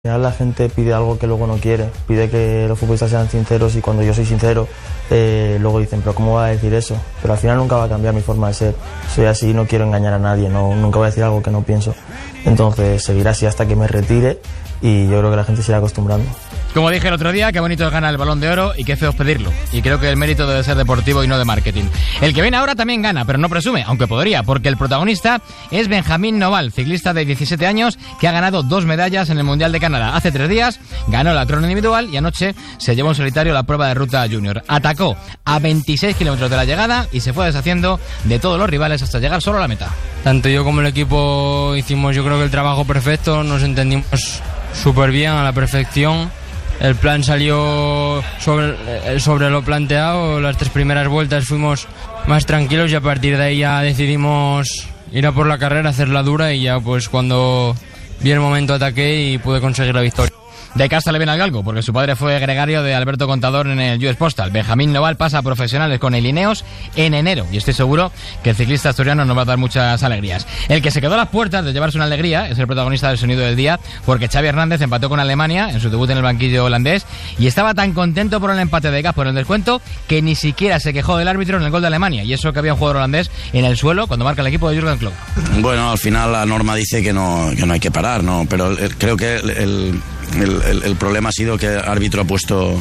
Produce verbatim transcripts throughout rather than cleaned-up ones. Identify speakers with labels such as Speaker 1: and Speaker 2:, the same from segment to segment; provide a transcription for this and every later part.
Speaker 1: Al final la gente pide algo que luego no quiere, pide que los futbolistas sean sinceros y cuando yo soy sincero, eh, luego dicen, pero ¿cómo va a decir eso? Pero al final nunca va a cambiar mi forma de ser, soy así, no quiero engañar a nadie, no, nunca voy a decir algo que no pienso, entonces seguiré así hasta que me retire y yo creo que la gente se irá acostumbrando.
Speaker 2: Como dije el otro día, qué bonito es ganar el Balón de Oro y qué feo es pedirlo. Y creo que el mérito debe ser deportivo y no de marketing. El que viene ahora también gana, pero no presume, aunque podría, porque el protagonista es Benjamín Noval, ciclista de diecisiete años que ha ganado dos medallas en el Mundial de Canadá. Hace tres días ganó la crono individual y anoche se llevó en solitario la prueba de ruta junior. Atacó a veintiséis kilómetros de la llegada y se fue deshaciendo de todos los rivales hasta llegar solo a la meta.
Speaker 3: Tanto yo como el equipo hicimos, yo creo que el trabajo perfecto, nos entendimos súper bien, a la perfección. El plan salió sobre, sobre lo planteado. Las tres primeras vueltas fuimos más tranquilos y a partir de ahí ya decidimos ir a por la carrera, hacerla dura y ya pues cuando vi el momento ataqué y pude conseguir la victoria.
Speaker 2: De casa le viene al galgo, porque su padre fue gregario de Alberto Contador en el U S Postal. Benjamín Noval pasa a profesionales con el Ineos en enero y estoy seguro que el ciclista asturiano nos va a dar muchas alegrías. El que se quedó a las puertas de llevarse una alegría es el protagonista del sonido del día, porque Xavi Hernández empató con Alemania en su debut en el banquillo holandés y estaba tan contento por el empate de Gas por el descuento que ni siquiera se quejó del árbitro en el gol de Alemania, y eso que había un jugador holandés en el suelo cuando marca el equipo de Jürgen Klopp.
Speaker 4: Bueno, al final la norma dice que no, que no hay que parar, ¿no? Pero el, creo que el, el El, el, el problema ha sido que el árbitro ha puesto,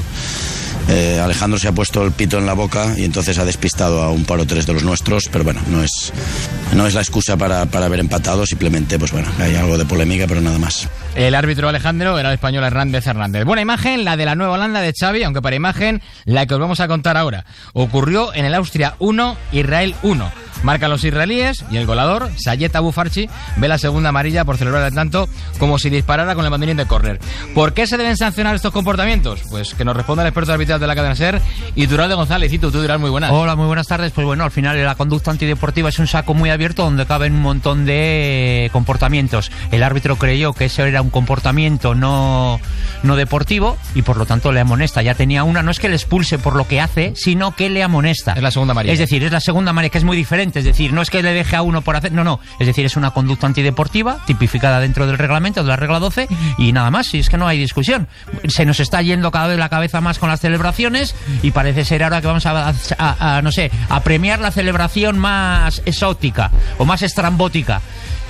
Speaker 4: eh, Alejandro se ha puesto el pito en la boca y entonces ha despistado a un par o tres de los nuestros, pero bueno, no es, no es la excusa para, para haber empatado, simplemente pues bueno, hay algo de polémica, pero nada más.
Speaker 2: El árbitro Alejandro era el español Hernández Hernández. Buena imagen la de la Nueva Holanda de Xavi, aunque para imagen la que os vamos a contar ahora. Ocurrió en el Austria uno, Israel uno. Marcan los israelíes y el goleador, Sayed Abu Farchi, ve la segunda amarilla por celebrar el tanto como si disparara con el banderín de córner. ¿Por qué se deben sancionar estos comportamientos? Pues que nos responda el experto arbitral de la cadena SER, Iturralde González. Y tú, tú dirás muy buenas.
Speaker 5: Hola, muy buenas tardes. Pues bueno, al final la conducta antideportiva es un saco muy abierto donde caben un montón de comportamientos. El árbitro creyó que ese era un comportamiento no, no deportivo y por lo tanto le amonesta. Ya tenía una, no es que le expulse por lo que hace, sino que le amonesta.
Speaker 2: Es la segunda amarilla.
Speaker 5: Es decir, es la segunda amarilla, que es muy diferente. Es decir, no es que le deje a uno por hacer, no, no, es decir, es una conducta antideportiva tipificada dentro del reglamento de la regla doce y nada más, y es que no hay discusión. Se nos está yendo cada vez la cabeza más con las celebraciones y parece ser ahora que vamos a, a, a no sé, a premiar la celebración más exótica o más estrambótica.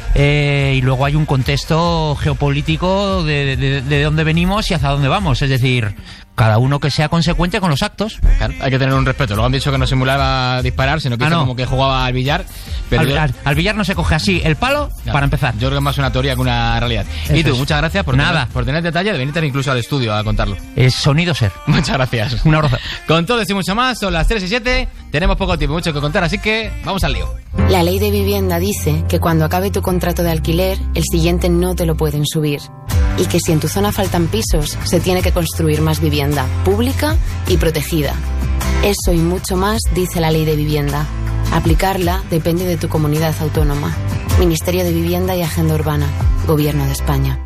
Speaker 5: Eh, y luego hay un contexto geopolítico de, de, de dónde venimos y hacia dónde vamos, es decir, cada uno que sea consecuente con los actos.
Speaker 2: Claro, hay que tener un respeto. Luego han dicho que no simulaba disparar, sino que
Speaker 5: ah,
Speaker 2: hizo
Speaker 5: no.
Speaker 2: como que jugaba al billar. Pero
Speaker 5: al,
Speaker 2: yo...
Speaker 5: al, al billar no se coge así el palo, no, para empezar.
Speaker 2: Yo creo que es más una teoría que una realidad. Eso y tú, es. muchas gracias por
Speaker 5: Nada.
Speaker 2: tener, por tener detalle de venirte incluso al estudio a contarlo.
Speaker 5: Es Sonido Ser.
Speaker 2: Muchas gracias.
Speaker 5: Un abrazo.
Speaker 2: Con todo y mucho más, son las tres y siete, tenemos poco tiempo, mucho que contar, así que vamos al lío.
Speaker 6: La ley de vivienda dice que cuando acabe tu contrato de alquiler, el siguiente no te lo pueden subir. Y que si en tu zona faltan pisos, se tiene que construir más vivienda pública y protegida. Eso y mucho más dice la ley de vivienda. Aplicarla depende de tu comunidad autónoma. Ministerio de Vivienda y Agenda Urbana. Gobierno de España.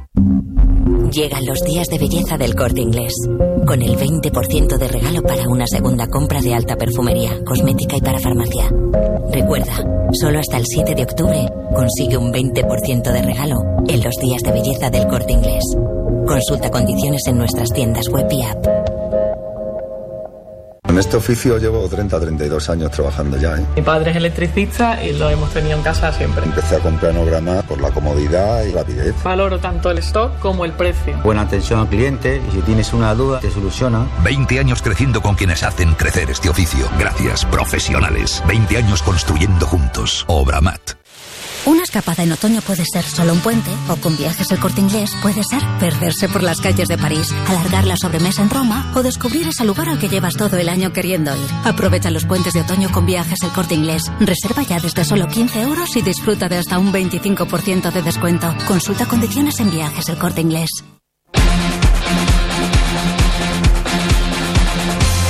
Speaker 7: Llegan los días de belleza del Corte Inglés, con el veinte por ciento de regalo para una segunda compra de alta perfumería, cosmética y para farmacia. Recuerda, solo hasta el siete de octubre consigue un veinte por ciento de regalo en los días de belleza del Corte Inglés. Consulta condiciones en nuestras tiendas web y app.
Speaker 8: En este oficio llevo treinta a treinta y dos años trabajando ya, ¿eh?
Speaker 9: Mi padre es electricista y lo hemos tenido en casa siempre.
Speaker 8: Empecé a comprar Enograma por la comodidad y rapidez.
Speaker 9: Valoro tanto el stock como el precio.
Speaker 10: Buena atención al cliente y si tienes una duda te soluciona.
Speaker 11: veinte años creciendo con quienes hacen crecer este oficio. Gracias, profesionales. veinte años construyendo juntos. Obramat.
Speaker 12: Una escapada en otoño puede ser solo un puente, o con Viajes El Corte Inglés puede ser perderse por las calles de París, alargar la sobremesa en Roma o descubrir ese lugar al que llevas todo el año queriendo ir. Aprovecha los puentes de otoño con Viajes El Corte Inglés. Reserva ya desde solo quince euros y disfruta de hasta un veinticinco por ciento de descuento. Consulta condiciones en Viajes El Corte Inglés.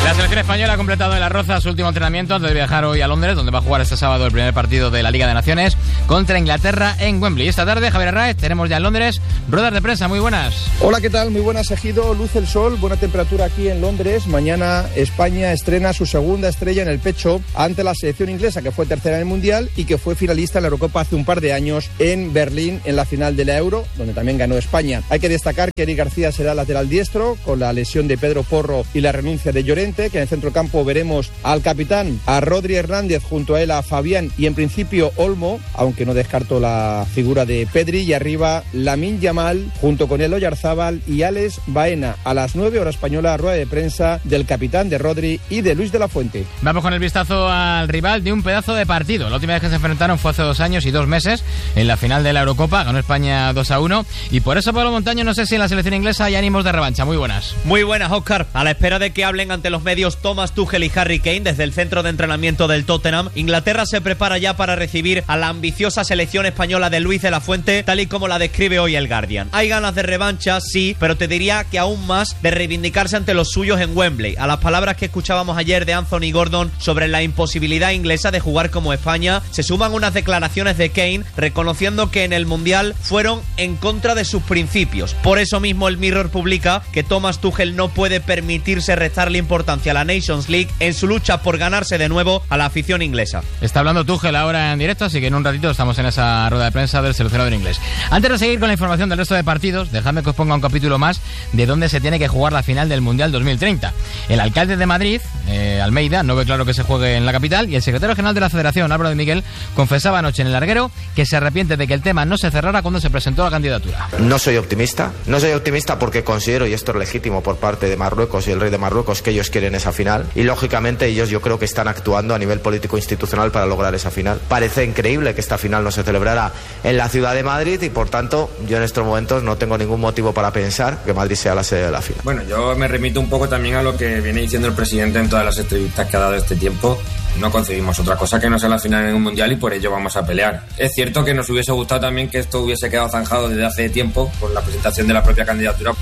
Speaker 2: La selección española ha completado en La Roza su último entrenamiento antes de viajar hoy a Londres, donde va a jugar este sábado el primer partido de la Liga de Naciones contra Inglaterra en Wembley. Esta tarde, Javier Arraez, tenemos ya en Londres ruedas de prensa. Muy buenas.
Speaker 13: Hola, ¿qué tal? Muy buenas, Ejido. Luce el sol, buena temperatura aquí en Londres. Mañana España estrena su segunda estrella en el pecho ante la selección inglesa, que fue tercera en el Mundial y que fue finalista en la Eurocopa hace un par de años en Berlín, en la final de la Euro, donde también ganó España. Hay que destacar que Eric García será lateral diestro, con la lesión de Pedro Porro y la renuncia de Llorente, que en el centrocampo veremos al capitán, a Rodri Hernández, junto a él a Fabián y en principio Olmo, aunque no descarto la figura de Pedri, y arriba Lamine Yamal, junto con el Oyarzábal y Alex Baena. A las nueve hora española, rueda de prensa del capitán, de Rodri y de Luis de la Fuente.
Speaker 2: Vamos con el vistazo al rival de un pedazo de partido. La última vez que se enfrentaron fue hace dos años y dos meses, en la final de la Eurocopa. Ganó España dos a uno y por eso, Pablo Montaño, no sé si en la selección inglesa hay ánimos de revancha. Muy buenas.
Speaker 14: Muy buenas, Óscar. A la espera de que hablen ante los medios Thomas Tuchel y Harry Kane desde el centro de entrenamiento del Tottenham, Inglaterra se prepara ya para recibir a la ambiciosa selección española de Luis de la Fuente, tal y como la describe hoy el Guardian. Hay ganas de revancha, sí, pero te diría que aún más de reivindicarse ante los suyos en Wembley. A las palabras que escuchábamos ayer de Anthony Gordon sobre la imposibilidad inglesa de jugar como España, se suman unas declaraciones de Kane reconociendo que en el Mundial fueron en contra de sus principios. Por eso mismo el Mirror publica que Thomas Tuchel no puede permitirse restarle importancia a la Nations League en su lucha por ganarse de nuevo a la afición inglesa.
Speaker 2: Está hablando Tuchel ahora en directo, así que en un ratito estamos en esa rueda de prensa del seleccionador inglés. Antes de seguir con la información del resto de partidos, dejadme que os ponga un capítulo más de dónde se tiene que jugar la final del Mundial dos mil treinta. El alcalde de Madrid, eh, Almeida, no ve claro que se juegue en la capital, y el secretario general de la Federación, Álvaro de Miguel, confesaba anoche en el larguero que se arrepiente de que el tema no se cerrara cuando se presentó la candidatura.
Speaker 15: No soy optimista, no soy optimista porque considero, y esto es legítimo por parte de Marruecos y el rey de Marruecos, que ellos quieren esa final, y lógicamente ellos yo creo que están actuando a nivel político institucional para lograr esa final. Parece increíble que esta final no se celebrara en la ciudad de Madrid y por tanto yo en estos momentos no tengo ningún motivo para pensar que Madrid sea la sede de la final.
Speaker 16: Bueno, yo me remito un poco también a lo que viene diciendo el presidente en todas las entrevistas que ha dado este tiempo. No conseguimos otra cosa que no sea la final en un mundial y por ello vamos a pelear. Es cierto que nos hubiese gustado también que esto hubiese quedado zanjado desde hace tiempo por la presentación de la propia candidatura.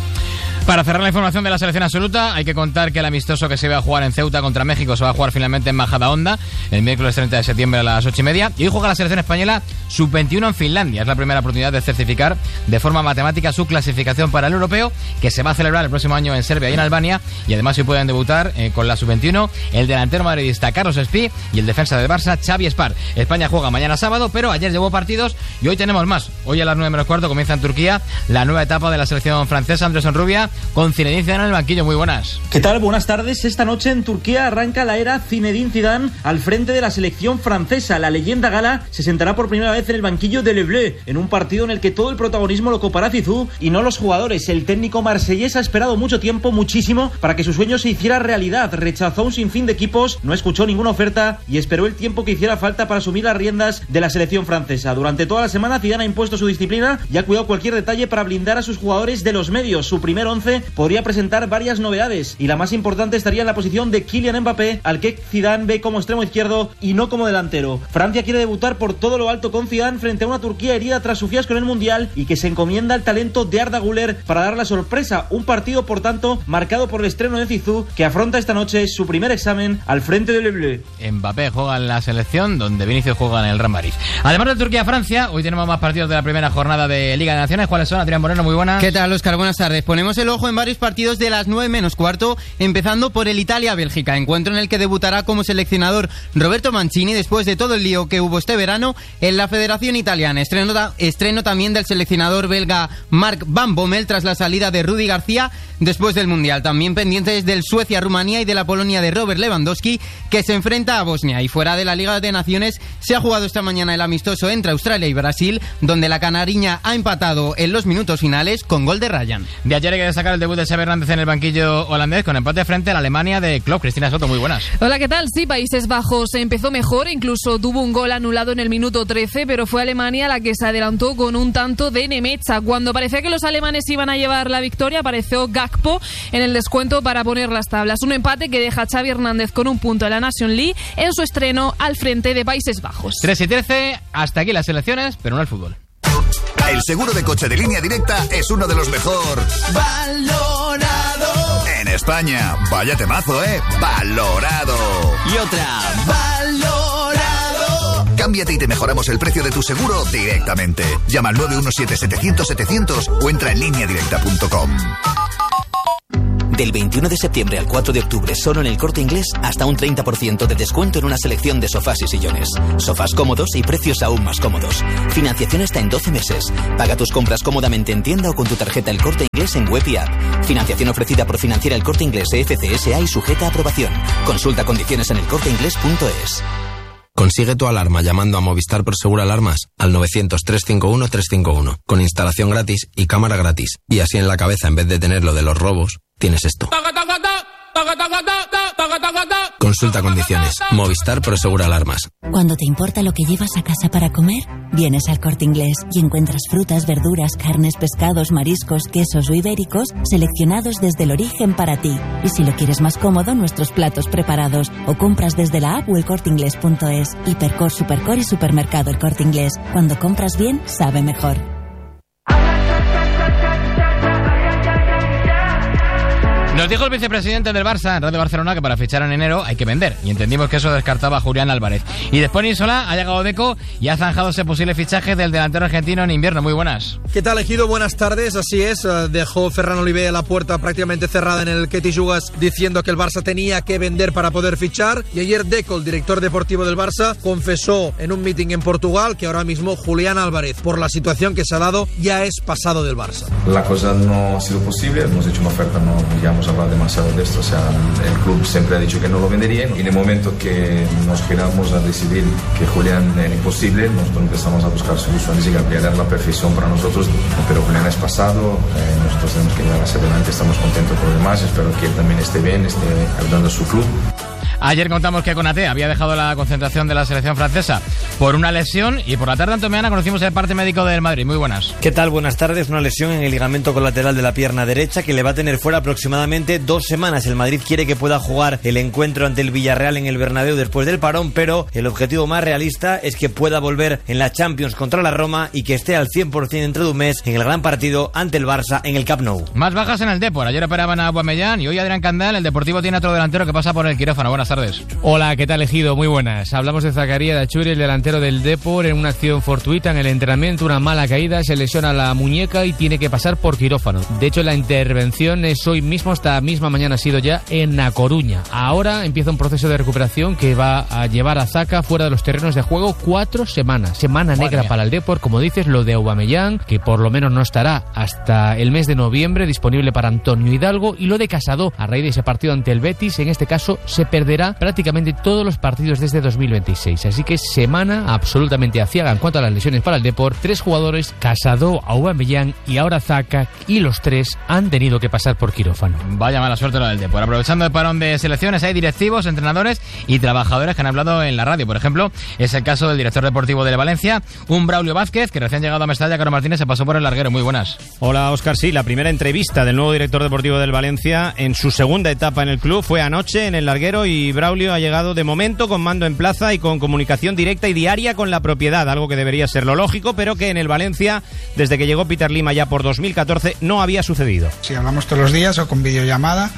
Speaker 2: Para cerrar la información de la selección absoluta, hay que contar que el amistoso que se iba a jugar en Ceuta contra México se va a jugar finalmente en Majadahonda el miércoles treinta de septiembre a las ocho y media. Y hoy juega la selección española sub veintiuno en Finlandia. Es la primera oportunidad de certificar de forma matemática su clasificación para el europeo, que se va a celebrar el próximo año en Serbia y en Albania. Y además hoy pueden debutar eh, con la sub veintiuno el delantero madridista Carlos Espí y el defensa del Barça Xavi Espar. España juega mañana sábado, pero ayer llevó partidos y hoy tenemos más. Hoy a las nueve menos cuarto comienza en Turquía la nueva etapa de la selección francesa. Andrés Onrubia con Zinedine Zidane en el banquillo. Muy buenas.
Speaker 17: ¿Qué tal? Buenas tardes. Esta noche en Turquía arranca la era Zinedine Zidane al frente de la selección francesa. La leyenda gala se sentará por primera vez en el banquillo de Le Bleu, en un partido en el que todo el protagonismo lo copará Zizou y no los jugadores. El técnico marsellés ha esperado mucho tiempo, muchísimo, para que su sueño se hiciera realidad. Rechazó un sinfín de equipos, no escuchó ninguna oferta y esperó el tiempo que hiciera falta para asumir las riendas de la selección francesa. Durante toda la semana Zidane ha impuesto su disciplina y ha cuidado cualquier detalle para blindar a sus jugadores de los medios. Su primer once podría presentar varias novedades y la más importante estaría en la posición de Kylian Mbappé, al que Zidane ve como extremo izquierdo y no como delantero. Francia quiere debutar por todo lo alto con Zidane frente a una Turquía herida tras su fiasco en el Mundial y que se encomienda al talento de Arda Güler para dar la sorpresa. Un partido, por tanto, marcado por el estreno de Zizou, que afronta esta noche su primer examen al frente del Le Bleu.
Speaker 2: Mbappé juega en la selección, donde Vinicius juega en el Real Madrid. Además de Turquía-Francia, hoy tenemos más partidos de la primera jornada de Liga de Naciones. ¿Cuáles son? Adrián Moreno, muy buenas.
Speaker 18: ¿Qué tal, Óscar? Buenas tardes. Ponemos el ojo en varios partidos de las nueve menos cuarto, empezando por el Italia-Bélgica, encuentro en el que debutará como seleccionador Roberto Mancini después de todo el lío que hubo este verano en la Federación Italiana. Estreno, estreno también del seleccionador belga Mark Van Bommel tras la salida de Rudy García después del Mundial. También pendientes del Suecia-Rumanía y de la Polonia de Robert Lewandowski, que se enfrenta a Bosnia. Y fuera de la Liga de Naciones se ha jugado esta mañana el amistoso entre Australia y Brasil, donde la canariña ha empatado en los minutos finales con gol de Ryan.
Speaker 2: De ayer hay que destacar el debut de Xavi Hernández en el banquillo holandés con empate frente a la Alemania de Klopp. Cristina Soto, muy buenas.
Speaker 19: Hola, ¿qué tal? Sí, Países Bajos empezó mejor, incluso tuvo un gol anulado en el minuto trece, pero fue Alemania la que se adelantó con un tanto de Nemecha. Cuando parecía que los alemanes iban a llevar la victoria, apareció Gakpo en el descuento para poner las tablas. Un empate que deja a Xavi Hernández con un punto en la Nation League en su estreno al frente de Países Bajos.
Speaker 2: tres y trece, hasta aquí las elecciones, pero no el fútbol.
Speaker 11: El seguro de coche de Línea Directa es uno de los mejor valorados en España.
Speaker 20: España. Vaya temazo, ¿eh? Valorado.
Speaker 21: Y otra, valorado.
Speaker 20: Cámbiate y te mejoramos el precio de tu seguro directamente. Llama al nueve uno siete, setecientos, setecientos o entra en línea directa punto com.
Speaker 21: Del veintiuno de septiembre al cuatro de octubre, solo en El Corte Inglés, hasta un treinta por ciento de descuento en una selección de sofás y sillones. Sofás cómodos y precios aún más cómodos. Financiación hasta en doce meses. Paga tus compras cómodamente en tienda o con tu tarjeta El Corte Inglés en web y app. Financiación ofrecida por Financiera El Corte Inglés E F C S A y sujeta a aprobación. Consulta condiciones en el corte inglés punto es.
Speaker 22: Consigue tu alarma llamando a Movistar Prosegur Alarmas al novecientos, trescientos cincuenta y uno, trescientos cincuenta y uno, con instalación gratis y cámara gratis. Y así en la cabeza, en vez de tener lo de los robos, tienes esto. Consulta condiciones. Movistar Prosegur Alarmas.
Speaker 12: Cuando te importa lo que llevas a casa para comer, vienes al Corte Inglés y encuentras frutas, verduras, carnes, pescados, mariscos, quesos o ibéricos seleccionados desde el origen para ti. Y si lo quieres más cómodo, nuestros platos preparados. O compras desde la app o el corte inglés punto es. Hipercor, Supercor y Supermercado El Corte Inglés. Cuando compras bien, sabe mejor.
Speaker 2: Nos dijo el vicepresidente del Barça en Radio Barcelona que para fichar en enero hay que vender, y entendimos que eso descartaba a Julián Álvarez. Y después en Isola ha llegado Deco y ha zanjado ese posible fichaje del delantero argentino en invierno. Muy buenas.
Speaker 23: ¿Qué tal, Ejido? Buenas tardes, así es. Dejó Ferran Oliver la puerta prácticamente cerrada en el Ketty Jugas diciendo que el Barça tenía que vender para poder fichar, y ayer Deco, el director deportivo del Barça, confesó en un meeting en Portugal que ahora mismo Julián Álvarez, por la situación que se ha dado, ya es pasado del Barça.
Speaker 24: La cosa no ha sido posible, hemos hecho una oferta, no digamos hablar demasiado de esto, o sea, el club siempre ha dicho que no lo vendería, y en el momento que nos giramos a decidir que Julián era imposible, nosotros empezamos a buscar soluciones y Gabriel era la perfección para nosotros, pero Julián es pasado, eh, nosotros tenemos que llegar hacia adelante, estamos contentos por lo demás, espero que él también esté bien, esté ayudando a su club.
Speaker 2: Ayer contamos que Konaté había dejado la concentración de la selección francesa por una lesión, y por la tarde antomeana conocimos el parte médico del Madrid. Muy buenas.
Speaker 25: ¿Qué tal? Buenas tardes. Una lesión en el ligamento colateral de la pierna derecha que le va a tener fuera aproximadamente dos semanas. El Madrid quiere que pueda jugar el encuentro ante el Villarreal en el Bernabéu después del parón, pero el objetivo más realista es que pueda volver en la Champions contra la Roma y que esté al cien por ciento dentro de un mes en el gran partido ante el Barça en el Camp Nou.
Speaker 2: Más bajas en el Depor. Ayer operaban a Aubameyang y hoy Adrián Candal. El Deportivo tiene otro delantero que pasa por el quirófano. Buenas tardes.
Speaker 26: Hola, ¿qué tal, Ejido? Muy buenas. Hablamos de Zacarías Dachuri, el delantero del Depor, en una acción fortuita en el entrenamiento, una mala caída, se lesiona la muñeca y tiene que pasar por quirófano. De hecho, la intervención es hoy mismo, esta misma mañana ha sido ya en A Coruña. Ahora empieza un proceso de recuperación que va a llevar a Zaca fuera de los terrenos de juego cuatro semanas. Semana Madre negra mía. Para el Depor, como dices, lo de Aubameyang, que por lo menos no estará hasta el mes de noviembre, disponible para Antonio Hidalgo, y lo de Casado, a raíz de ese partido ante el Betis, en este caso se perderá prácticamente todos los partidos desde dos mil veintiséis. Así que semana absolutamente aciaga en cuanto a las lesiones para el Depor. Tres jugadores, Casado, Aubameyang y ahora Zaca, y los tres han tenido que pasar por quirófano.
Speaker 2: Vaya mala suerte la del Depor. Aprovechando el parón de selecciones, hay directivos, entrenadores y trabajadores que han hablado en la radio. Por ejemplo, es el caso del director deportivo del Valencia, un Braulio Vázquez, que recién llegado a Mestalla, Caro Martínez, se pasó por el larguero. Muy buenas.
Speaker 27: Hola, Óscar. Sí, la primera entrevista del nuevo director deportivo del Valencia en su segunda etapa en el club fue anoche en el larguero, y Braulio ha llegado de momento con mando en plaza y con comunicación directa y diaria con la propiedad, algo que debería ser lo lógico, pero que en el Valencia, desde que llegó Peter Lim ya por dos mil catorce, no había sucedido.
Speaker 28: Sí, hablamos todos los días o con videollamada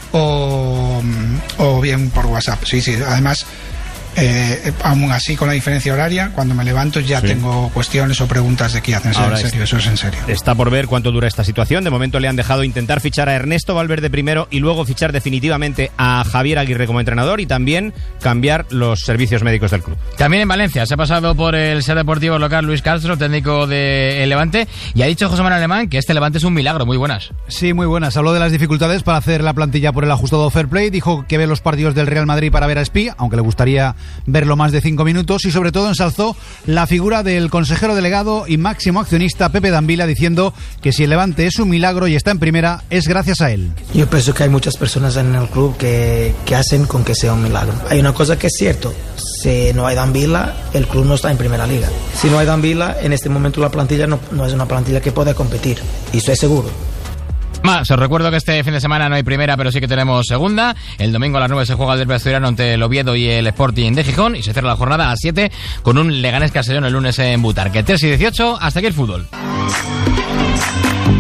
Speaker 28: o, o bien por WhatsApp. Sí, sí, además... Eh, aún así, con la diferencia horaria, cuando me levanto ya sí. tengo cuestiones o preguntas de qué hacen. En serio, eso es en serio.
Speaker 27: Está por ver cuánto dura esta situación. De momento le han dejado intentar fichar a Ernesto Valverde primero y luego fichar definitivamente a Javier Aguirre como entrenador, y también cambiar los servicios médicos del club.
Speaker 2: También en Valencia se ha pasado por el ser deportivo local Luis Castro, técnico del Levante, y ha dicho José Manuel Alemán que este Levante es un milagro. Muy buenas.
Speaker 29: Sí, muy buenas. Habló de las dificultades para hacer la plantilla por el ajustado fair play. Dijo que ve los partidos del Real Madrid para ver a Espí, aunque le gustaría verlo más de cinco minutos, y sobre todo ensalzó la figura del consejero delegado y máximo accionista Pepe Dambila, diciendo que si el Levante es un milagro y está en primera es gracias a él.
Speaker 30: Yo pienso que hay muchas personas en el club que, que hacen con que sea un milagro. Hay una cosa que es cierto: si no hay Dambila, el club no está en primera liga. Si no hay Dambila, en este momento la plantilla no, no es una plantilla que pueda competir, y estoy seguro.
Speaker 2: Más, os recuerdo que este fin de semana no hay primera, pero sí que tenemos segunda. El domingo a las nueve se juega el derbi asturiano entre el Oviedo y el Sporting de Gijón, y se cierra la jornada a las siete con un Leganés Castellón el lunes en Butarque. tres y dieciocho, hasta aquí el fútbol.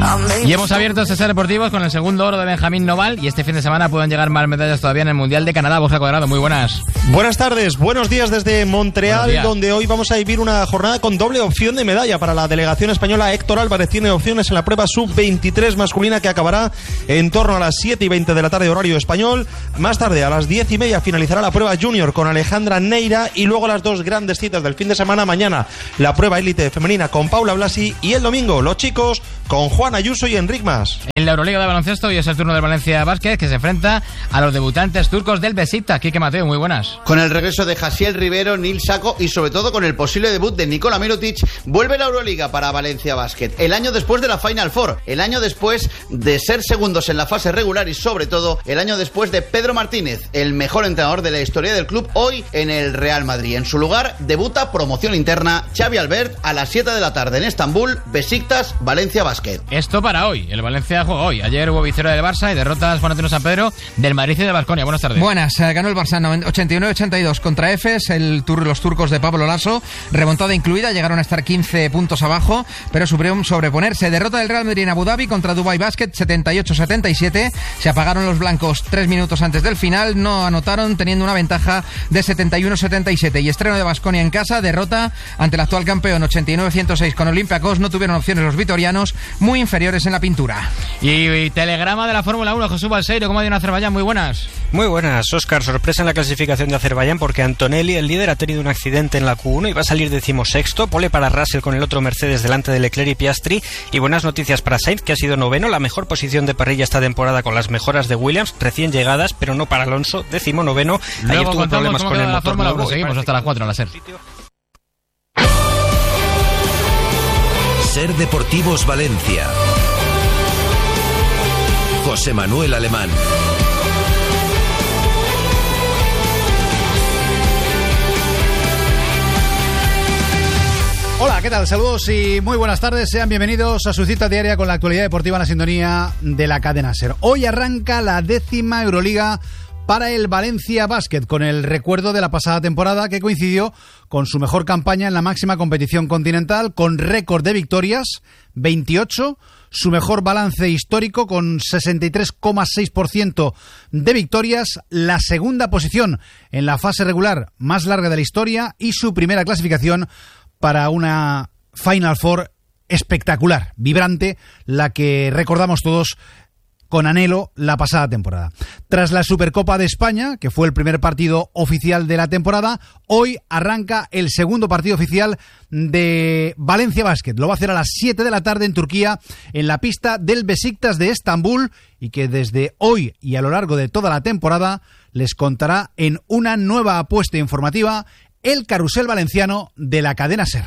Speaker 2: Y hemos abierto César Deportivos con el segundo oro de Benjamín Noval y este fin de semana pueden llegar más medallas todavía en el Mundial de Canadá. Borja Cuadrado, muy buenas.
Speaker 1: Buenas tardes, buenos días desde Montreal, donde hoy vamos a vivir una jornada con doble opción de medalla para la delegación española. Héctor Álvarez tiene opciones en la prueba sub veintitrés masculina que acabará en torno a las siete y veinte de la tarde horario español. Más tarde a las diez y media finalizará la prueba junior con Alejandra Neira y luego las dos grandes citas del fin de semana. Mañana la prueba élite femenina con Paula Blasi y el domingo los chicos con Juan Ayuso y Enric Mas.
Speaker 2: En la Euroliga de baloncesto hoy es el turno del Valencia Basket, que se enfrenta a los debutantes turcos del Besiktas. Quique Mateo, muy buenas.
Speaker 3: Con el regreso de Jasiel Rivero, Nil Sako y sobre todo con el posible debut de Nikola Mirotic, vuelve la Euroliga para Valencia Basket. El año después de la Final Four, el año después de ser segundos en la fase regular y sobre todo el año después de Pedro Martínez, el mejor entrenador de la historia del club, hoy en el Real Madrid. En su lugar debuta promoción interna Xavi Albert a las siete de la tarde en Estambul, Besiktas Valencia Basket.
Speaker 2: Esto para hoy, el Valencia juega hoy. Ayer hubo victoria del Barça y derrotas Juan Antonio San Pedro del Madrid y de Baskonia. Buenas tardes.
Speaker 4: Buenas, eh, ganó el Barça ochenta y nueve ochenta y dos contra Efes, el tur, los turcos de Pablo Lasso, remontada incluida, llegaron a estar quince puntos abajo, pero supieron sobreponerse. Derrota del Real Madrid en Abu Dhabi contra Dubai Basket setenta y ocho setenta y siete, se apagaron los blancos tres minutos antes del final, no anotaron teniendo una ventaja de setenta y uno setenta y siete. Y estreno de Baskonia en casa, derrota ante el actual campeón ochenta y nueve ciento seis con Olympiacos, no tuvieron opciones los vitorianos, muy inferiores en la pintura.
Speaker 2: Y, y telegrama de la Fórmula uno, Jesús Balseiro, ¿cómo ha ido en Azerbaiyán? Muy buenas.
Speaker 5: Muy buenas, Óscar. Sorpresa en la clasificación de Azerbaiyán porque Antonelli, el líder, ha tenido un accidente en la Q uno y va a salir decimosexto. Pole para Russell con el otro Mercedes delante de Leclerc y Piastri. Y buenas noticias para Sainz, que ha sido noveno, la mejor posición de parrilla esta temporada con las mejoras de Williams, recién llegadas, pero no para Alonso, décimo noveno.
Speaker 2: Luego
Speaker 5: Ayer tuvo problemas con el
Speaker 2: la
Speaker 5: motor
Speaker 2: Fórmula
Speaker 5: nuevo.
Speaker 2: uno. Seguimos hasta las cuatro en la SER.
Speaker 11: SER Deportivos Valencia. José Manuel Alemán.
Speaker 29: Hola, ¿qué tal? Saludos y muy buenas tardes. Sean bienvenidos a su cita diaria con la actualidad deportiva en la sintonía de la cadena SER. Hoy arranca la décima Euroliga para el Valencia Basket, con el recuerdo de la pasada temporada que coincidió con su mejor campaña en la máxima competición continental, con récord de victorias, veintiocho, su mejor balance histórico con sesenta y tres coma seis por ciento de victorias, la segunda posición en la fase regular más larga de la historia y su primera clasificación para una Final Four espectacular, vibrante, la que recordamos todos con anhelo la pasada temporada. Tras la Supercopa de España, que fue el primer partido oficial de la temporada, hoy arranca el segundo partido oficial de Valencia Basket. Lo va a hacer a las siete de la tarde en Turquía, en la pista del Besiktas de Estambul, y que desde hoy y a lo largo de toda la temporada les contará en una nueva apuesta informativa el carrusel valenciano de la cadena SER.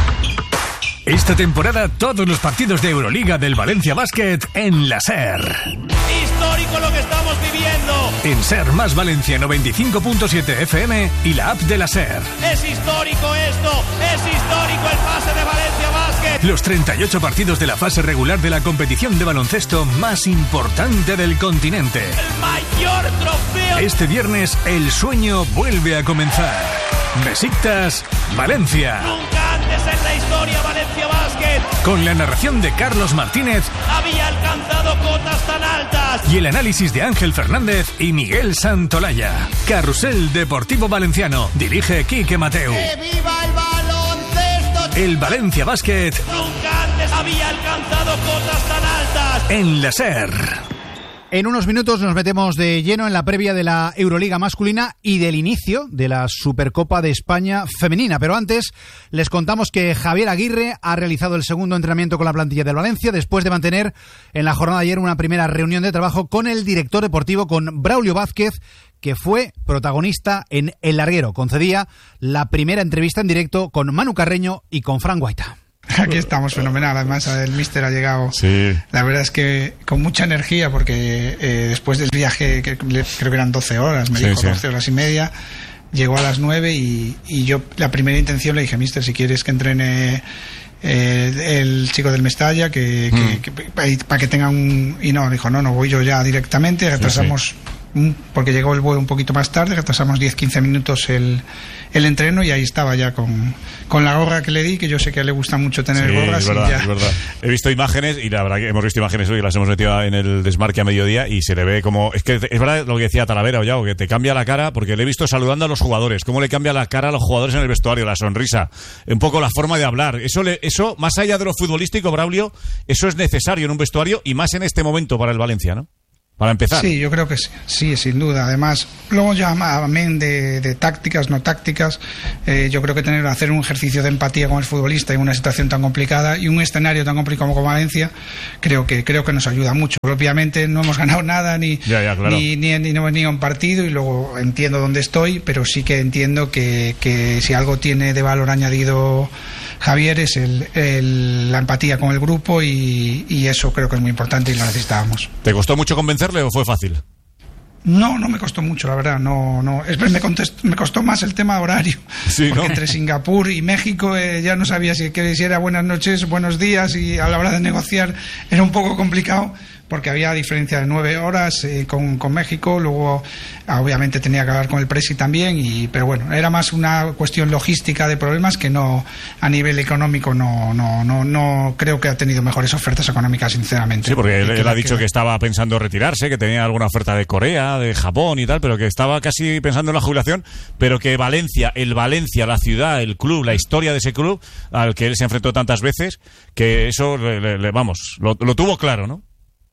Speaker 6: Esta temporada todos los partidos de Euroliga del Valencia Basket en la SER.
Speaker 7: Histórico lo que estamos viviendo.
Speaker 6: En SER más Valencia noventa y cinco punto siete F M y la app de la SER.
Speaker 7: Es histórico esto, es histórico el pase de Valencia Basket.
Speaker 6: Los treinta y ocho partidos de la fase regular de la competición de baloncesto más importante del continente.
Speaker 7: El mayor trofeo.
Speaker 6: Este viernes el sueño vuelve a comenzar. Besiktas, Valencia.
Speaker 7: Nunca antes en la historia Valencia Basket,
Speaker 6: con la narración de Carlos Martínez,
Speaker 7: había alcanzado cotas tan altas.
Speaker 6: Y el análisis de Ángel Fernández y Miguel Santolaya. Carrusel Deportivo Valenciano. Dirige Quique Mateu.
Speaker 7: ¡Que viva el baloncesto!
Speaker 6: El Valencia Basket.
Speaker 7: Nunca antes había alcanzado cotas tan altas.
Speaker 6: En la SER.
Speaker 29: En unos minutos nos metemos de lleno en la previa de la Euroliga masculina y del inicio de la Supercopa de España femenina. Pero antes les contamos que Javier Aguirre ha realizado el segundo entrenamiento con la plantilla del Valencia después de mantener en la jornada de ayer una primera reunión de trabajo con el director deportivo, con Braulio Vázquez, que fue protagonista en El Larguero. Concedía la primera entrevista en directo con Manu Carreño y con Fran Guaita.
Speaker 28: Aquí estamos, fenomenal. Además, el míster ha llegado, sí. La verdad es que con mucha energía, porque eh, después del viaje, que creo que eran doce horas, me sí, dijo sí. doce horas y media, llegó a las nueve y, y yo la primera intención le dije, míster, si quieres que entrene eh, el chico del Mestalla, que, mm. que, que para que tenga un... Y no, dijo, no, no, voy yo ya directamente, retrasamos... Sí, sí. porque llegó el vuelo un poquito más tarde, retrasamos diez quince minutos el, el entreno y ahí estaba ya con, con la gorra que le di, que yo sé que a él le gusta mucho tener
Speaker 8: sí,
Speaker 28: gorras.
Speaker 8: Es verdad,
Speaker 28: y ya...
Speaker 8: es verdad. He visto imágenes y la verdad que hemos visto imágenes hoy, las hemos metido en el desmarque a mediodía y se le ve como... Es que es verdad lo que decía Talavera, Ollao, que te cambia la cara, porque le he visto saludando a los jugadores, cómo le cambia la cara a los jugadores en el vestuario, la sonrisa, un poco la forma de hablar. Eso, le, eso más allá de lo futbolístico, Braulio, eso es necesario en un vestuario y más en este momento para el Valencia, ¿no? Para empezar.
Speaker 28: Sí, yo creo que sí, sí, sin duda. Además, luego ya amén de, de tácticas, no tácticas, eh, yo creo que tener hacer un ejercicio de empatía con el futbolista en una situación tan complicada y un escenario tan complicado como Valencia, creo que creo que nos ayuda mucho. Obviamente no hemos ganado nada ni
Speaker 8: ya, ya, claro.
Speaker 28: ni, ni, ni no hemos venido a un partido y luego entiendo dónde estoy, pero sí que entiendo que, que si algo tiene de valor añadido Javier es el, el, la empatía con el grupo y, y eso creo que es muy importante y lo necesitábamos.
Speaker 8: ¿Te costó mucho convencerle o fue fácil?
Speaker 28: No, no me costó mucho, la verdad. No, no. Es, me, contest, me costó más el tema horario.
Speaker 8: Sí,
Speaker 28: porque
Speaker 8: ¿no?
Speaker 28: Entre Singapur y México eh, ya no sabía si, que, si era buenas noches, buenos días y a la hora de negociar era un poco complicado. Porque había diferencia de nueve horas eh, con, con México, luego obviamente tenía que hablar con el Presi también, y, pero bueno, era más una cuestión logística de problemas que no a nivel económico, no no no no creo que ha tenido mejores ofertas económicas, sinceramente.
Speaker 8: Sí, porque él, él ha dicho
Speaker 28: que...
Speaker 8: que estaba pensando retirarse, que tenía alguna oferta de Corea, de Japón y tal, pero que estaba casi pensando en la jubilación, pero que Valencia, el Valencia, la ciudad, el club, la historia de ese club, al que él se enfrentó tantas veces, que eso, le, le, vamos, lo, lo tuvo claro, ¿no?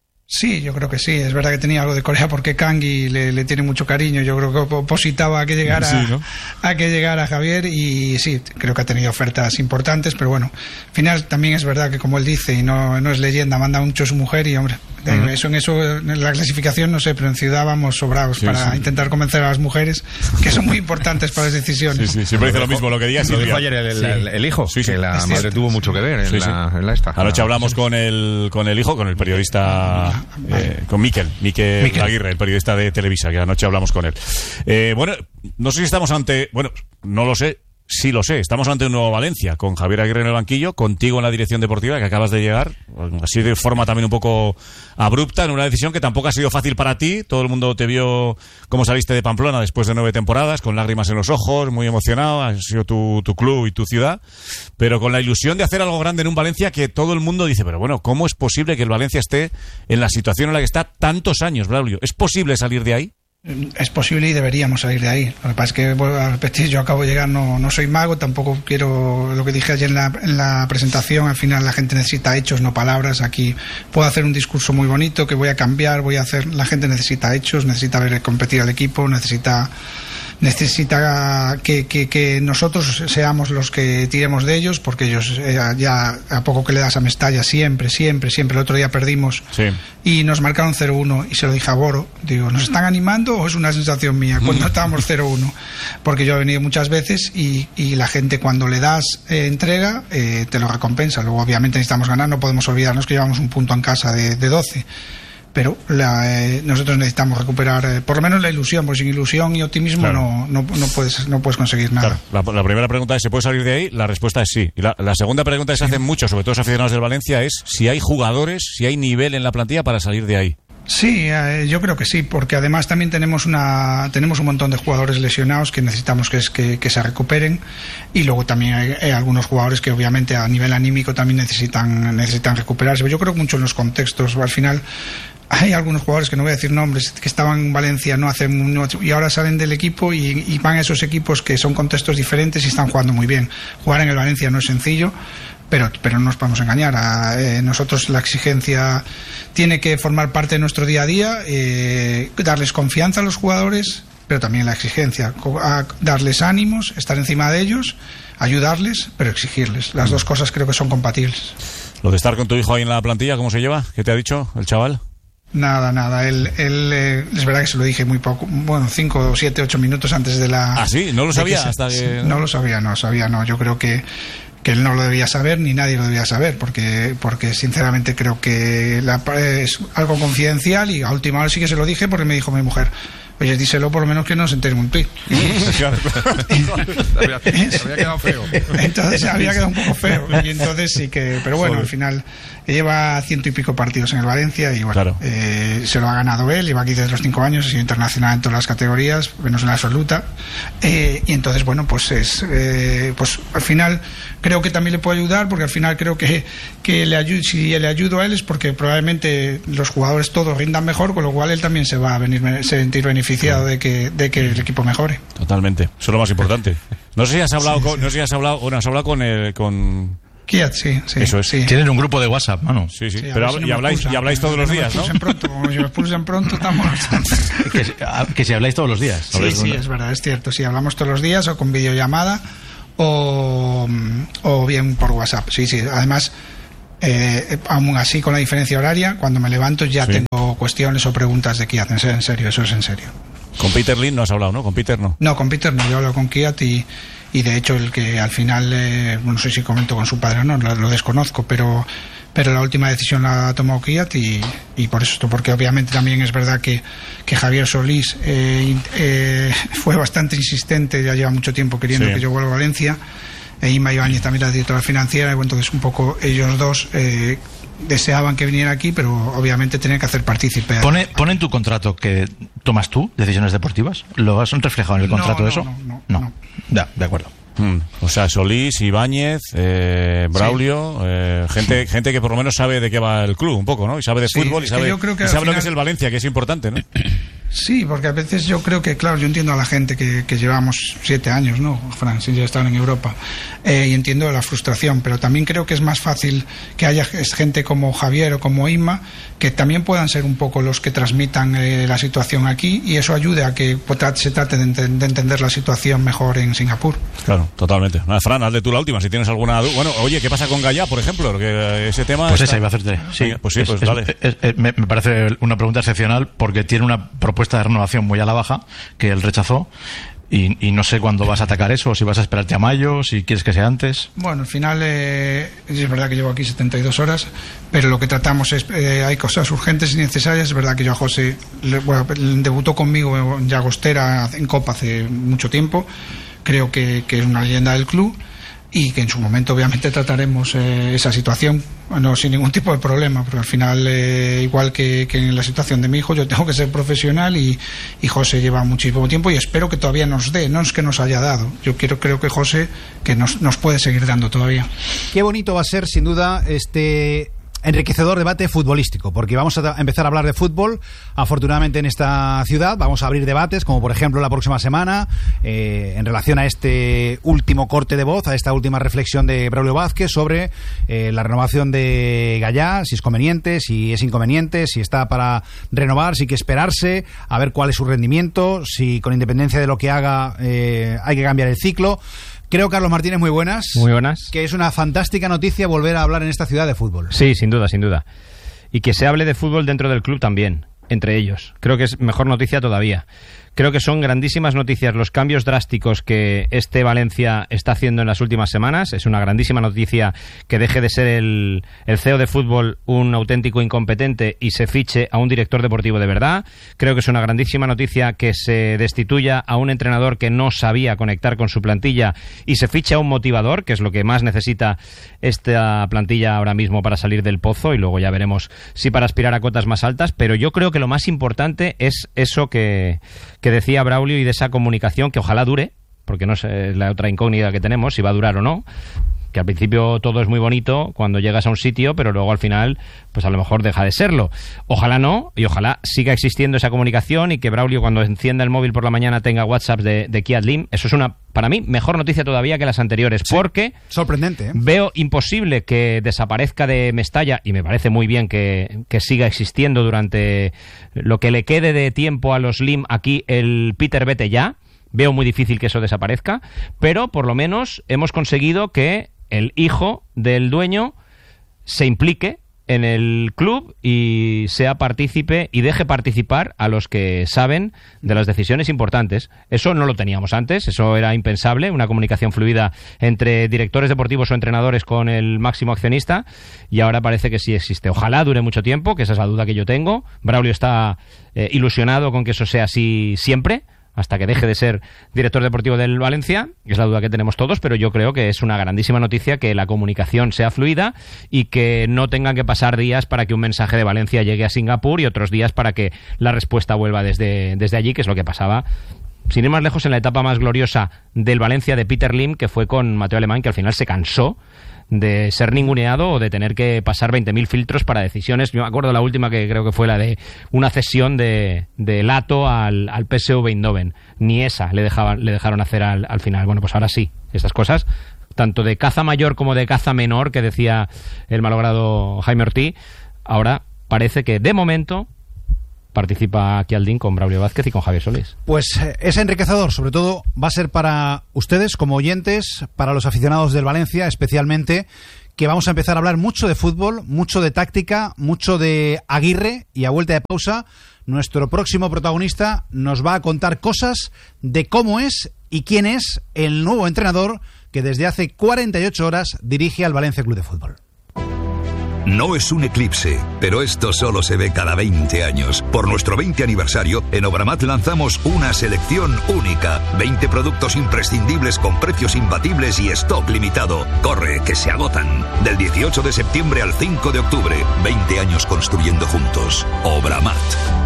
Speaker 28: Sí, yo creo que sí. Es verdad que tenía algo de Corea porque Kangi le, le tiene mucho cariño. Yo creo que opositaba a que llegara, sí, ¿no? a que llegara Javier y sí, creo que ha tenido ofertas importantes, pero bueno, al final también es verdad que como él dice y no, no es leyenda, manda mucho a su mujer y hombre, uh-huh. eso en eso en la clasificación no sé, pero en ciudad vamos sobrados sí, para sí. intentar convencer a las mujeres que son muy importantes para las decisiones.
Speaker 8: Sí, sí, siempre dice lo mismo, lo que diga
Speaker 9: Silvia. Lo dijo ayer el, el, el, el hijo, sí, sí. que la es madre cierto. tuvo mucho que ver en, sí, la, sí. en la esta.
Speaker 8: Anoche hablamos con el con el hijo, con el periodista Eh, con Miquel, Miquel, Miquel Aguirre, el periodista de Televisa, que anoche hablamos con él. Eh, bueno, no sé si estamos ante... Bueno, no lo sé, sí lo sé. Estamos ante un nuevo Valencia, con Javier Aguirre en el banquillo, contigo en la dirección deportiva, que acabas de llegar, así de forma también un poco abrupta, en una decisión que tampoco ha sido fácil para ti. Todo el mundo te vio cómo saliste de Pamplona después de nueve temporadas, con lágrimas en los ojos, muy emocionado, ha sido tu, tu club y tu ciudad, pero con la ilusión de hacer algo grande en un Valencia que todo el mundo dice, pero bueno, ¿cómo es posible que el Valencia esté en la situación en la que está tantos años, Braulio? ¿Es posible salir de ahí?
Speaker 28: Es posible y deberíamos salir de ahí. Lo que pasa es que, vuelvo a repetir, yo acabo de llegar, no, no soy mago, tampoco quiero, lo que dije ayer en la, en la presentación, al final la gente necesita hechos, no palabras. Aquí puedo hacer un discurso muy bonito que voy a cambiar, voy a hacer, la gente necesita hechos, necesita ver competir al equipo, necesita necesita que, que, que nosotros seamos los que tiremos de ellos, porque ellos eh, ya a poco que le das a Mestalla siempre, siempre, siempre. El otro día perdimos sí. y nos marcaron cero uno y se lo dije a Boro, digo, ¿nos están animando o es una sensación mía cuando estábamos cero uno? Porque yo he venido muchas veces y, y la gente cuando le das eh, entrega eh, te lo recompensa. Luego obviamente necesitamos ganar, no podemos olvidarnos que llevamos un punto en casa de, de doce. Pero la, eh, nosotros necesitamos recuperar eh, por lo menos la ilusión, porque sin ilusión y optimismo claro. no, no, no, puedes, no puedes conseguir nada.
Speaker 8: Claro. La, la primera pregunta es, ¿se puede salir de ahí? La respuesta es sí. Y la, la segunda pregunta que se hacen muchos, sobre todo los aficionados del Valencia, es si hay jugadores, si hay nivel en la plantilla para salir de ahí.
Speaker 28: Sí, eh, yo creo que sí, porque además también tenemos una tenemos un montón de jugadores lesionados que necesitamos que, es, que, que se recuperen, y luego también hay, hay algunos jugadores que obviamente a nivel anímico también necesitan necesitan recuperarse. Pero yo creo que mucho en los contextos, al final hay algunos jugadores que no voy a decir nombres, que estaban en Valencia no hace no, y ahora salen del equipo y, y van a esos equipos que son contextos diferentes y están jugando muy bien. Jugar en el Valencia no es sencillo, pero pero no nos podemos engañar. A, eh, nosotros la exigencia tiene que formar parte de nuestro día a día, eh, darles confianza a los jugadores, pero también la exigencia, a darles ánimos, estar encima de ellos, ayudarles, pero exigirles. Las dos cosas creo que son compatibles.
Speaker 8: Lo de estar con tu hijo ahí en la plantilla, ¿cómo se lleva? ¿Qué te ha dicho el chaval?
Speaker 28: Nada, nada, él, él eh, es verdad que se lo dije muy poco, bueno, cinco, siete, ocho minutos antes de la...
Speaker 8: ¿Ah, sí? ¿No lo sabía?
Speaker 28: Que
Speaker 8: hasta que...
Speaker 28: No lo sabía, no sabía, no, yo creo que que él no lo debía saber ni nadie lo debía saber, porque porque sinceramente creo que la, es algo confidencial, y a última hora sí que se lo dije porque me dijo mi mujer, oye, díselo por lo menos que no se entere un tuit.
Speaker 9: había, había quedado feo.
Speaker 28: Entonces había quedado un poco feo. Y entonces sí que, pero bueno, al final lleva ciento y pico partidos en el Valencia y bueno, claro. eh, se lo ha ganado él, lleva aquí desde los cinco años, ha sido internacional en todas las categorías, menos en la absoluta. Eh, y entonces, bueno, pues es, eh, pues al final creo que también le puedo ayudar, porque al final creo que, que le ayudo, si le ayudo a él es porque probablemente los jugadores todos rindan mejor, con lo cual él también se va a venir sentir beneficiado de que, de que el equipo mejore.
Speaker 8: Totalmente, eso es lo más importante. No sé si has hablado, sí, con, sí. No sé si has hablado, o no has hablado con el, con
Speaker 28: Kiat, sí, sí.
Speaker 8: Eso es.
Speaker 28: Sí.
Speaker 9: Tienen un grupo de WhatsApp, mano.
Speaker 8: Sí, sí. sí pero si no y, habláis, y habláis todos los días, ¿no?
Speaker 28: Pronto, como si me expulsan pronto, estamos...
Speaker 9: que, que si habláis todos los días.
Speaker 28: Sí, sí, es verdad, es cierto. Sí, hablamos todos los días o con videollamada o, o bien por WhatsApp. Sí, sí. Además, eh, aún así, con la diferencia horaria, cuando me levanto ya sí. tengo cuestiones o preguntas de Kiat. En serio, eso es en serio.
Speaker 8: Con Peter Lin no has hablado, ¿no? Con Peter no.
Speaker 28: No, con Peter no. Yo hablo con Kiat y... y de hecho el que al final, eh, no sé si comento con su padre o no, lo, lo desconozco, pero pero la última decisión la ha tomado Kiat y, y por eso, porque obviamente también es verdad que, que Javier Solís eh, eh, fue bastante insistente, ya lleva mucho tiempo queriendo sí. que yo vuelva a Valencia, e Inma Ibáñez también la directora financiera, y entonces un poco ellos dos eh, deseaban que viniera aquí, pero obviamente tenían que hacer partícipe.
Speaker 9: ¿Pone, ¿Pone en tu contrato que tomas tú decisiones deportivas? ¿Lo has reflejado en el contrato
Speaker 28: no, no,
Speaker 9: eso?
Speaker 28: No, no,
Speaker 9: no.
Speaker 28: no.
Speaker 9: Ya, de acuerdo.
Speaker 8: Hmm. O sea, Solís, Ibáñez, eh, Braulio, sí. eh, gente gente que por lo menos sabe de qué va el club un poco, ¿no? Y sabe de sí, fútbol y sabe, y sabe final... lo que es el Valencia, que es importante, ¿no?
Speaker 28: Sí, porque a veces yo creo que, claro, yo entiendo a la gente que, que llevamos siete años, ¿no, Fran? Si ya están en Europa, eh, y entiendo la frustración, pero también creo que es más fácil que haya gente como Javier o como Inma, que también puedan ser un poco los que transmitan eh, la situación aquí, y eso ayude a que se trate de, ent- de entender la situación mejor en Singapur.
Speaker 8: Claro, totalmente. Nada, Fran, hazle tú la última, si tienes alguna duda. Bueno, oye, ¿qué pasa con Gallá, por ejemplo? Porque ese tema...
Speaker 9: Pues
Speaker 8: está...
Speaker 9: esa iba a hacerte. Sí,
Speaker 8: Venga, pues sí,
Speaker 9: es,
Speaker 8: pues
Speaker 9: es,
Speaker 8: dale.
Speaker 9: Es, es, es, me parece una pregunta excepcional, porque tiene una propuesta de renovación muy a la baja, que él rechazó, y, y no sé cuándo vas a atacar eso, o si vas a esperarte a mayo, si quieres que sea antes.
Speaker 28: Bueno, al final eh, es verdad que llevo aquí setenta y dos horas, pero lo que tratamos es, eh, hay cosas urgentes y necesarias. Es verdad que yo a José, le, bueno, debutó conmigo en Llagostera en Copa hace mucho tiempo, creo que, que es una leyenda del club, y que en su momento obviamente trataremos eh, esa situación, bueno, sin ningún tipo de problema, porque al final eh, igual que, que en la situación de mi hijo, yo tengo que ser profesional, y, y José lleva muchísimo tiempo y espero que todavía nos dé, no es que nos haya dado, yo quiero, creo que José que nos, nos puede seguir dando todavía.
Speaker 29: Qué bonito va a ser sin duda este enriquecedor debate futbolístico, porque vamos a empezar a hablar de fútbol afortunadamente en esta ciudad. Vamos a abrir debates, como por ejemplo la próxima semana eh, en relación a este último corte de voz, a esta última reflexión de Braulio Vázquez sobre eh, la renovación de Gallá, si es conveniente, si es inconveniente, si está para renovar, si hay que esperarse a ver cuál es su rendimiento, si con independencia de lo que haga eh, hay que cambiar el ciclo. Creo, Carlos Martínez, muy buenas.
Speaker 26: Muy buenas.
Speaker 29: Que es una fantástica noticia volver a hablar en esta ciudad de fútbol.
Speaker 26: Sí, sin duda, sin duda. Y que se hable de fútbol dentro del club también, entre ellos. Creo que es mejor noticia todavía. Creo que son grandísimas noticias los cambios drásticos que este Valencia está haciendo en las últimas semanas. Es una grandísima noticia que deje de ser el, el C E O de fútbol un auténtico incompetente y se fiche a un director deportivo de verdad. Creo que es una grandísima noticia que se destituya a un entrenador que no sabía conectar con su plantilla y se fiche a un motivador, que es lo que más necesita esta plantilla ahora mismo para salir del pozo, y luego ya veremos si para aspirar a cotas más altas. Pero yo creo que lo más importante es eso que... que decía Braulio, y de esa comunicación que ojalá dure, porque no sé, es la otra incógnita que tenemos, si va a durar o no, que al principio todo es muy bonito cuando llegas a un sitio, pero luego al final pues a lo mejor deja de serlo. Ojalá no, y ojalá siga existiendo esa comunicación, y que Braulio cuando encienda el móvil por la mañana tenga WhatsApp de, de Kiat Lim. Eso es una, para mí, mejor noticia todavía que las anteriores, sí, porque
Speaker 29: sorprendente, ¿eh?
Speaker 26: Veo imposible que desaparezca de Mestalla, y me parece muy bien que, que siga existiendo durante lo que le quede de tiempo a los Lim aquí el Peter Vete ya. Veo muy difícil que eso desaparezca, pero por lo menos hemos conseguido que el hijo del dueño se implique
Speaker 27: en el club y sea partícipe y deje participar a los que saben de las decisiones importantes. Eso no lo teníamos antes, eso era impensable, una comunicación fluida entre directores deportivos o entrenadores con el máximo accionista, y ahora parece que sí existe. Ojalá dure mucho tiempo, que esa es la duda que yo tengo. Braulio está eh, ilusionado con que eso sea así siempre, hasta que deje de ser director deportivo del Valencia, es la duda que tenemos todos, pero yo creo que es una grandísima noticia que la comunicación sea fluida y que no tengan que pasar días para que un mensaje de Valencia llegue a Singapur y otros días para que la respuesta vuelva desde, desde allí, que es lo que pasaba, sin ir más lejos, en la etapa más gloriosa del Valencia de Peter Lim, que fue con Mateo Alemán, que al final se cansó de ser ninguneado o de tener que pasar veinte mil filtros para decisiones. Yo me acuerdo la última, que creo que fue la de una cesión de, de Lato al, al P S V Eindhoven. Ni esa le dejaban, le dejaron hacer al, al final. Bueno, pues ahora sí, estas cosas, tanto de caza mayor como de caza menor, que decía el malogrado Jaime Ortiz, ahora parece que de momento participa aquí Aldín con Braulio Vázquez y con Javier Solís.
Speaker 29: Pues eh, es enriquecedor, sobre todo va a ser para ustedes como oyentes, para los aficionados del Valencia especialmente, que vamos a empezar a hablar mucho de fútbol, mucho de táctica, mucho de Aguirre, y a vuelta de pausa nuestro próximo protagonista nos va a contar cosas de cómo es y quién es el nuevo entrenador que desde hace cuarenta y ocho horas dirige al Valencia Club de Fútbol.
Speaker 11: No es un eclipse, pero esto solo se ve cada veinte años. Por nuestro veinte aniversario, en Obramat lanzamos una selección única. veinte productos imprescindibles con precios imbatibles y stock limitado. Corre, que se agotan. Del dieciocho de septiembre al cinco de octubre. veinte años construyendo juntos. Obramat.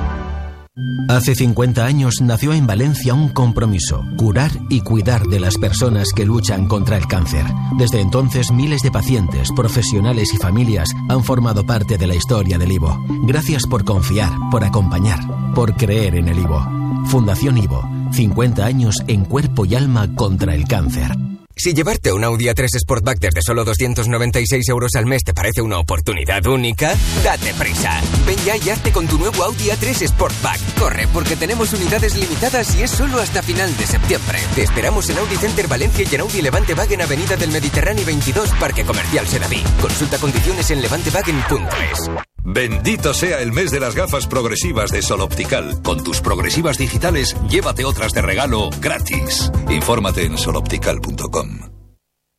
Speaker 10: Hace cincuenta años nació en Valencia un compromiso: curar y cuidar de las personas que luchan contra el cáncer. Desde entonces, miles de pacientes, profesionales y familias han formado parte de la historia del Ivo. Gracias por confiar, por acompañar, por creer en el Ivo. Fundación Ivo, cincuenta años en cuerpo y alma contra el cáncer.
Speaker 13: Si llevarte un Audi A tres Sportback desde solo doscientos noventa y seis euros al mes te parece una oportunidad única, date prisa. Ven ya y hazte con tu nuevo Audi A tres Sportback. Corre, porque tenemos unidades limitadas y es solo hasta final de septiembre. Te esperamos en Audi Center Valencia y en Audi Levante Wagen, Avenida del Mediterráneo veintidós, Parque Comercial Sedaví. Consulta condiciones en levantewagen punto es.
Speaker 11: Bendito sea el mes de las gafas progresivas de Sol Optical. Con tus progresivas digitales, llévate otras de regalo gratis. Infórmate en sol optical punto com.